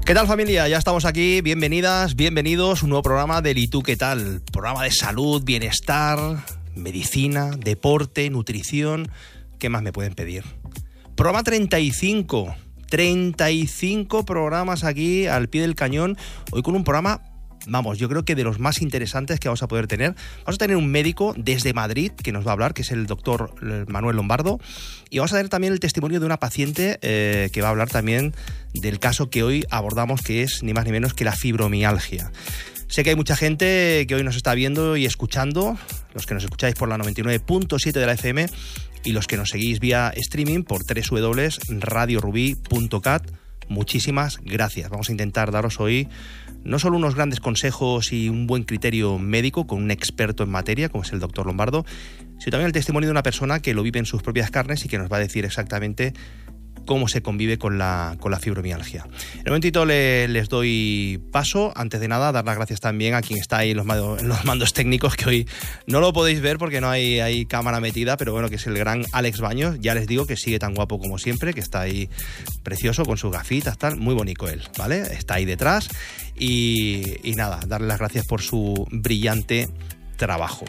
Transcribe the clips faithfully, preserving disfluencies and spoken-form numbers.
¿Qué tal, familia? Ya estamos aquí, bienvenidas, bienvenidos, un nuevo programa del ¿Y tú qué tal? Programa de salud, bienestar, medicina, deporte, nutrición. ¿Qué más me pueden pedir? Programa treinta y cinco, treinta y cinco programas aquí al pie del cañón, hoy con un programa, vamos, yo creo que de los más interesantes que vamos a poder tener. Vamos a tener un médico desde Madrid que nos va a hablar, que es el doctor Manuel Lombardo, y vamos a tener también el testimonio de una paciente eh, que va a hablar también del caso que hoy abordamos, que es ni más ni menos que la fibromialgia. Sé que hay mucha gente que hoy nos está viendo y escuchando, los que nos escucháis por la noventa y nueve punto siete de la F M y los que nos seguís vía streaming por doble u doble u doble u punto radio rubí punto cat. Muchísimas gracias. Vamos a intentar daros hoy no solo unos grandes consejos y un buen criterio médico con un experto en materia, como es el doctor Lombardo, sino también el testimonio de una persona que lo vive en sus propias carnes y que nos va a decir exactamente cómo se convive con la, con la fibromialgia. En un momentito le, les doy paso. Antes de nada, dar las gracias también a quien está ahí en los, mando, en los mandos técnicos, que hoy no lo podéis ver porque no hay, hay cámara metida, pero bueno, que es el gran Alex Baños. Ya les digo que sigue tan guapo como siempre, que está ahí precioso con sus gafitas, tal, muy bonito él, ¿vale? Está ahí detrás y, y nada, darle las gracias por su brillante trabajo.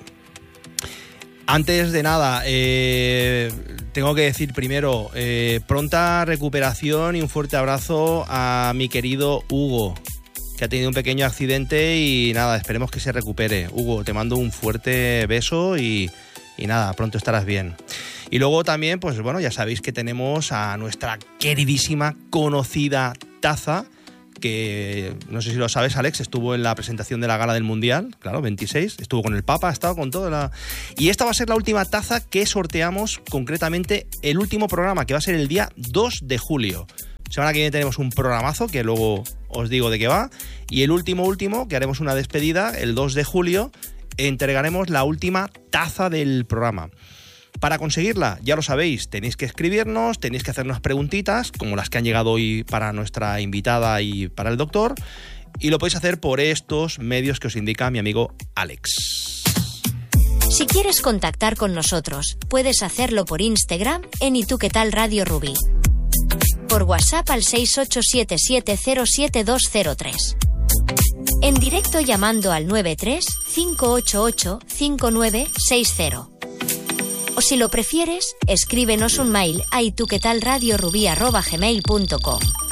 Antes de nada, eh, tengo que decir primero, eh, pronta recuperación y un fuerte abrazo a mi querido Hugo, que ha tenido un pequeño accidente y nada, esperemos que se recupere. Hugo, te mando un fuerte beso y, y nada, pronto estarás bien. Y luego también, pues bueno, ya sabéis que tenemos a nuestra queridísima, conocida taza, que no sé si lo sabes, Alex, estuvo en la presentación de la gala del Mundial, claro, veintiséis, estuvo con el Papa, ha estado con todo la... Y esta va a ser la última taza que sorteamos, concretamente el último programa, que va a ser el día dos de julio. Semana que viene tenemos un programazo, que luego os digo de qué va, y el último último, que haremos una despedida, el dos de julio, entregaremos la última taza del programa. Para conseguirla, ya lo sabéis, tenéis que escribirnos, tenéis que hacernos preguntitas, como las que han llegado hoy para nuestra invitada y para el doctor, y lo podéis hacer por estos medios que os indica mi amigo Alex. Si quieres contactar con nosotros, puedes hacerlo por Instagram en ¿Y tú qué tal Radio Rubí? Por WhatsApp al seis ocho siete siete cero siete dos cero tres. En directo llamando al nueve tres cinco ocho ocho cinco nueve seis cero. O si lo prefieres, escríbenos un mail a ituquetalradiorubí arroba gmail punto com.